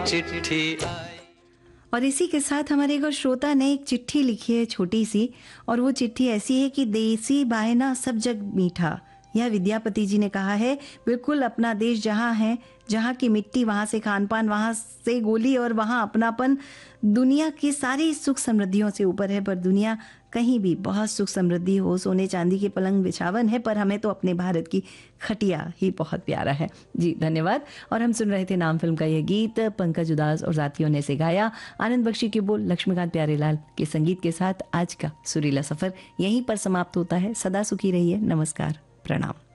चिट्ठी आई। और इसी के साथ हमारे एक और श्रोता ने एक चिट्ठी लिखी है छोटी सी, और वो चिट्ठी ऐसी है कि देसी बायना सब जग मीठा। यह विद्यापति जी ने कहा है। बिल्कुल अपना देश जहाँ है, जहाँ की मिट्टी, वहाँ से खान पान, वहाँ से गोली और वहाँ अपनापन दुनिया की सारी सुख समृद्धियों से ऊपर है। पर दुनिया कहीं भी बहुत सुख समृद्धि हो, सोने चांदी के पलंग बिछावन है, पर हमें तो अपने भारत की खटिया ही बहुत प्यारा है। जी धन्यवाद। और हम सुन रहे थे नाम फिल्म का यह गीत, पंकज उदास और साथियों ने इसे गाया। आनंद बख्शी के बोल, लक्ष्मीकांत प्यारेलाल के संगीत के साथ आज का सुरीला सफर यहीं पर समाप्त होता है। सदा सुखी रहिए। नमस्कार, प्रणाम।